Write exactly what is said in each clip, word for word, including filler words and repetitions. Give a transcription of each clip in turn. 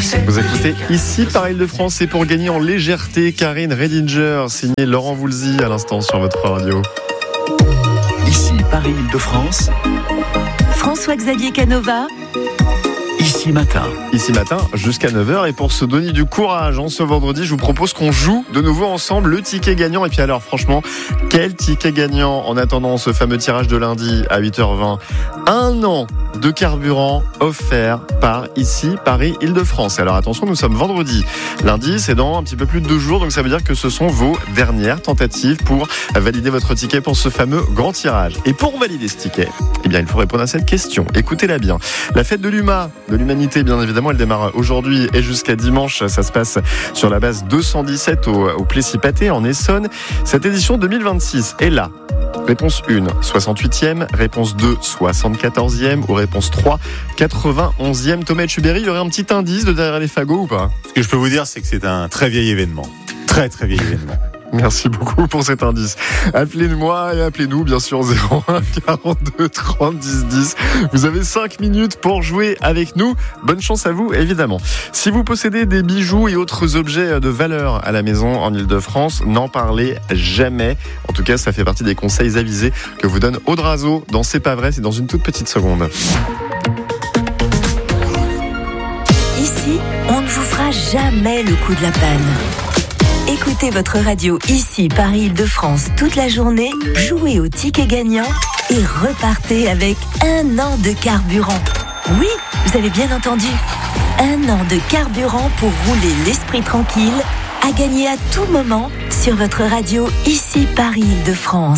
Vous écoutez ici par Île-de-France et pour gagner en légèreté, Karine Redinger, signé Laurent Voulzy à l'instant sur votre radio. Ici Paris Île-de-France, François-Xavier Canova. Ici matin. Ici matin jusqu'à neuf heures, et pour se donner du courage en ce vendredi, je vous propose qu'on joue de nouveau ensemble le ticket gagnant. Et puis alors franchement, quel ticket gagnant en attendant ce fameux tirage de lundi à huit heures vingt. Un an de carburant offert par ici Paris Île-de-France. Alors attention, nous sommes vendredi. Lundi, c'est dans un petit peu plus de deux jours, donc ça veut dire que ce sont vos dernières tentatives pour valider votre ticket pour ce fameux grand tirage. Et pour valider ce ticket, eh bien il faut répondre à cette question. Écoutez-la bien. La fête de l'U M A, de l'humanité bien évidemment, elle démarre aujourd'hui et jusqu'à dimanche. Ça se passe sur la base deux cent dix-sept au, au Plessis-Pathé en Essonne. Cette édition deux mille vingt-six est là. Réponse un, soixante-huitième. Réponse deux, soixante-quatorzième. Ou réponse trois, quatre-vingt-onzième. Thomas Chubéry, il y aurait un petit indice de derrière les fagots ou pas? Ce que je peux vous dire, c'est que c'est un très vieil événement. Très très vieil événement. Merci beaucoup pour cet indice. Appelez-moi et appelez-nous, bien sûr, zéro un quarante-deux trente dix dix. Vous avez cinq minutes pour jouer avec nous. Bonne chance à vous, évidemment. Si vous possédez des bijoux et autres objets de valeur à la maison en Île-de-France, n'en parlez jamais. En tout cas, ça fait partie des conseils avisés que vous donne Audrazo dans C'est pas vrai, c'est dans une toute petite seconde. Ici, on ne vous fera jamais le coup de la panne. Écoutez votre radio ici, Paris Île-de-France, toute la journée, jouez au ticket gagnant et repartez avec un an de carburant. Oui, vous avez bien entendu. Un an de carburant pour rouler l'esprit tranquille, à gagner à tout moment sur votre radio ici, Paris Île-de-France.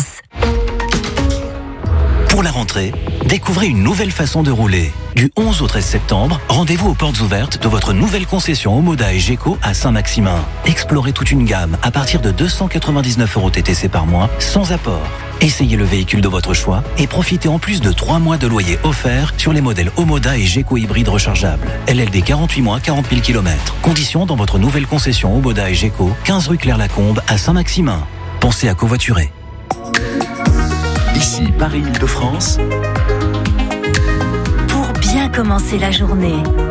Pour la rentrée, découvrez une nouvelle façon de rouler. Du onze au treize septembre, rendez-vous aux portes ouvertes de votre nouvelle concession Omoda et Geco à Saint-Maximin. Explorez toute une gamme à partir de deux cent quatre-vingt-dix-neuf euros T T C par mois, sans apport. Essayez le véhicule de votre choix et profitez en plus de trois mois de loyer offert sur les modèles Omoda et Geco hybrides rechargeables. L L D quarante-huit mois, quarante mille kilomètres. Conditions dans votre nouvelle concession Omoda et Geco, quinze rue Claire-Lacombe à Saint-Maximin. Pensez à covoiturer. Ici Paris Île-de-France. Bien commencer la journée.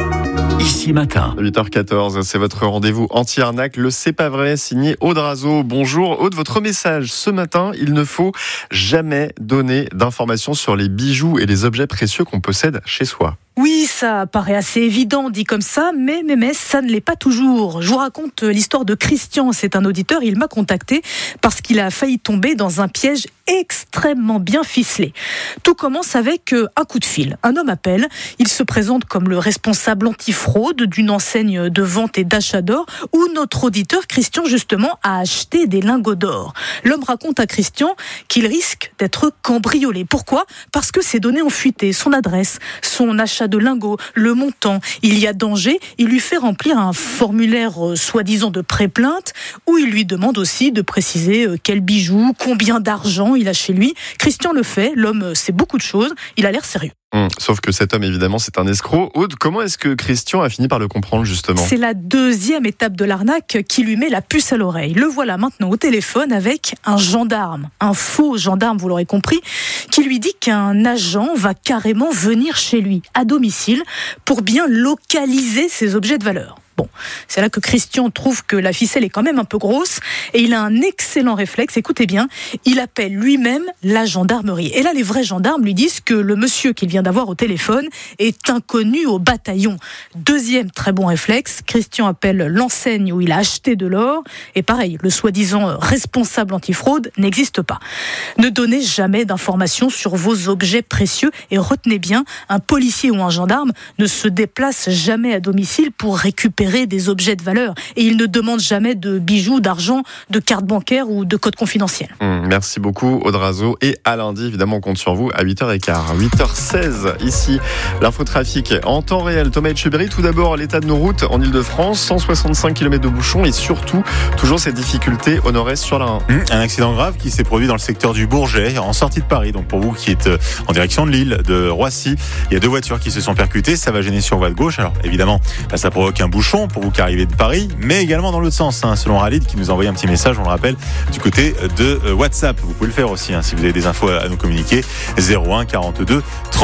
Ici matin. huit heures quatorze, c'est votre rendez-vous anti-arnaque, le C'est pas vrai, signé Audrazo. Bonjour Aude, votre message ce matin, il ne faut jamais donner d'informations sur les bijoux et les objets précieux qu'on possède chez soi. Oui, ça paraît assez évident dit comme ça, mais, mais, mais ça ne l'est pas toujours. Je vous raconte l'histoire de Christian, c'est un auditeur, il m'a contacté parce qu'il a failli tomber dans un piège extrêmement bien ficelé. Tout commence avec un coup de fil. Un homme appelle, il se présente comme le responsable antifraude d'une enseigne de vente et d'achat d'or où notre auditeur Christian justement a acheté des lingots d'or. L'homme raconte à Christian qu'il risque d'être cambriolé. Pourquoi ? Parce que ses données ont fuité, son adresse, son achat de lingots, le montant. Il y a danger, il lui fait remplir un formulaire euh, soi-disant de pré-plainte où il lui demande aussi de préciser euh, quel bijou, combien d'argent il a chez lui. Christian le fait, l'homme euh, sait beaucoup de choses, il a l'air sérieux. Mmh, sauf que cet homme, évidemment, c'est un escroc. Aude, comment est-ce que Christian a fini par le comprendre, justement ? C'est la deuxième étape de l'arnaque qui lui met la puce à l'oreille. Le voilà maintenant au téléphone avec un gendarme, un faux gendarme, vous l'aurez compris, qui lui dit qu'un agent va carrément venir chez lui, à domicile, pour bien localiser ses objets de valeur. Bon, c'est là que Christian trouve que la ficelle est quand même un peu grosse et il a un excellent réflexe, écoutez bien, il appelle lui-même la gendarmerie. Et là, les vrais gendarmes lui disent que le monsieur qu'il vient d'avoir au téléphone est inconnu au bataillon. Deuxième très bon réflexe, Christian appelle l'enseigne où il a acheté de l'or et pareil, le soi-disant responsable antifraude n'existe pas. Ne donnez jamais d'informations sur vos objets précieux et retenez bien, un policier ou un gendarme ne se déplace jamais à domicile pour récupérer des objets de valeur et il ne demande jamais de bijoux, d'argent, de cartes bancaires ou de codes confidentiels. Mmh, merci beaucoup Audrazo et à lundi évidemment on compte sur vous à huit heures quinze. huit heures seize ici, l'infotrafic en temps réel. Thomas Chubéry, tout d'abord l'état de nos routes en Île-de-France, cent soixante-cinq kilomètres de bouchons et surtout toujours cette difficulté au nord-est sur la un. Mmh, un accident grave qui s'est produit dans le secteur du Bourget en sortie de Paris. Donc pour vous qui êtes en direction de Lille, de Roissy, il y a deux voitures qui se sont percutées, ça va gêner sur voie de gauche. Alors évidemment là, ça provoque un bouchon pour vous qui arrivez de Paris, mais également dans l'autre sens, hein, selon Khalid qui nous a envoyé un petit message, on le rappelle, du côté de WhatsApp. Vous pouvez le faire aussi hein, si vous avez des infos à nous communiquer. zéro un quarante-deux trente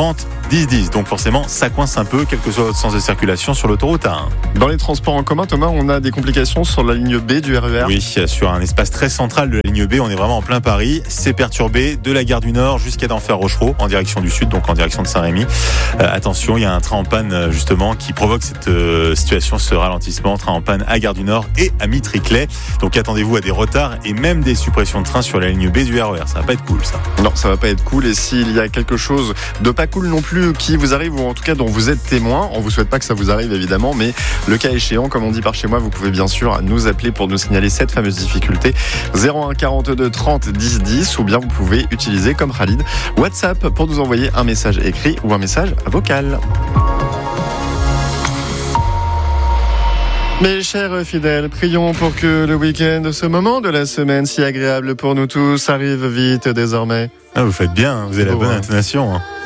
dix dix. Donc forcément, ça coince un peu, quel que soit votre sens de circulation sur l'autoroute A un. Dans les transports en commun, Thomas, on a des complications sur la ligne B du R E R. Oui, sur un espace très central de la ligne B, on est vraiment en plein Paris. C'est perturbé de la gare du Nord jusqu'à d'Enfer Rochereau, en direction du sud, donc en direction de Saint-Rémy. Euh, attention, il y a un train en panne justement qui provoque cette euh, situation, ce ralentissement. Train en panne à Gare du Nord et à Mitriclet. Donc attendez-vous à des retards et même des suppressions de trains sur la ligne B du R E R. Ça va pas être cool, ça. Non, ça va pas être cool. Et s'il y a quelque chose de pas cool non plus qui vous arrive, ou en tout cas dont vous êtes témoin, on vous souhaite pas que ça vous arrive évidemment, mais le cas échéant, comme on dit par chez moi, vous pouvez bien sûr nous appeler pour nous signaler cette fameuse difficulté. zéro un quarante-deux trente dix dix, ou bien vous pouvez utiliser comme Khalid WhatsApp pour nous envoyer un message écrit ou un message vocal. Mes chers fidèles, prions pour que le week-end, ce moment de la semaine si agréable pour nous tous, arrive vite désormais. Ah, vous faites bien, vous avez la bonne intonation.